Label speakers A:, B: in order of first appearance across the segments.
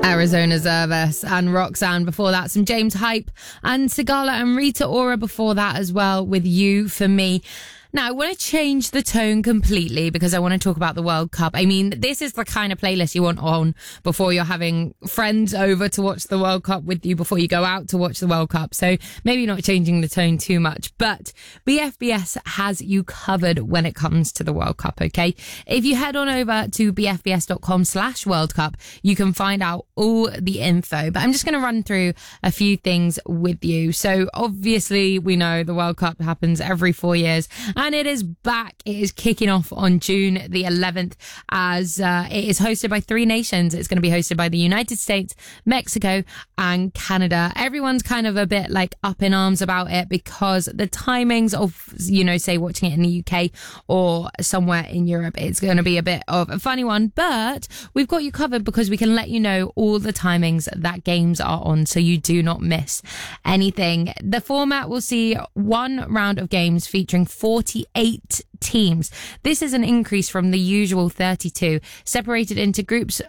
A: Arizona Zervas and Roxanne before that, some James Hype and Sigala and Rita Ora before that as well with You For Me. Now, I want to change the tone completely because I want to talk about the World Cup. I mean, this is the kind of playlist you want on before you're having friends over to watch the World Cup with you, before you go out to watch the World Cup. So maybe not changing the tone too much, but BFBS has you covered when it comes to the World Cup, okay? If you head on over to bfbs.com/World Cup, you can find out all the info. But I'm just going to run through a few things with you. So obviously, we know the World Cup happens every 4 years. And it is back. It is kicking off on June the 11th as it is hosted by 3 nations. It's going to be hosted by the United States, Mexico and Canada. Everyone's kind of a bit like up in arms about it because the timings of, you know, say watching it in the UK or somewhere in Europe, it's going to be a bit of a funny one. But we've got you covered because we can let you know all the timings that games are on so you do not miss anything. The format will see 1 round of games featuring 48 teams. This is an increase from the usual 32, separated into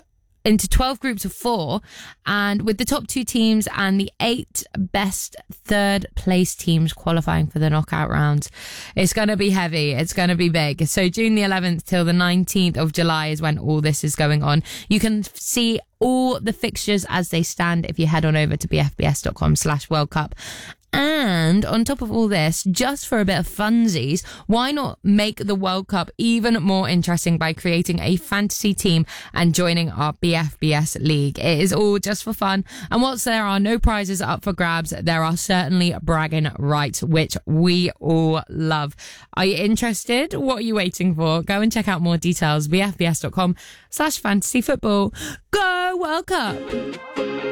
A: 12 groups of 4, and with the top 2 teams and the 8 best third place teams qualifying for the knockout rounds. It's going to be heavy. It's going to be big. So June the 11th till the 19th of July is when all this is going on. You can see all the fixtures as they stand if you head on over to bfbs.com/World Cup. And on top of all this, just for a bit of funsies, why not make the World Cup even more interesting by creating a fantasy team and joining our BFBS League? It is all just for fun. And whilst there are no prizes up for grabs, there are certainly bragging rights, which we all love. Are you interested? What are you waiting for? Go and check out more details, bfbs.com/fantasyfootball. Go World Cup!